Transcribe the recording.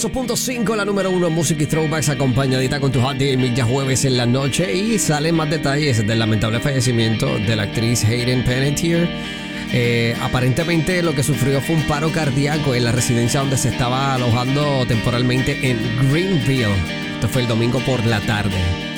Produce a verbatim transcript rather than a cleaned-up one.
ocho punto cinco, la número uno en Music y Throwbacks, acompañadita con tu Hot Mix ya jueves en la noche. Y salen más detalles del lamentable fallecimiento de la actriz Hayden Panettiere. Eh, aparentemente lo que sufrió fue un paro cardíaco en la residencia donde se estaba alojando temporalmente en Greenville. Esto fue el domingo por la tarde.